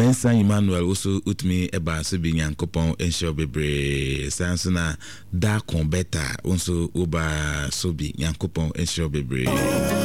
Mensa Emmanuel also utmi eba so bi Nyankopon ensure bebre sanso na da kon beta also oba so bi Nyankopon ensure bebre